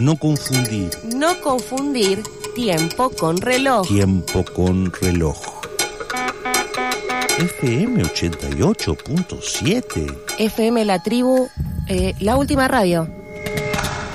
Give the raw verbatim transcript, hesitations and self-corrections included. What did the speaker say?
No confundir. No confundir tiempo con reloj. Tiempo con reloj. F M ochenta y ocho punto siete. F M La Tribu, eh, la última radio.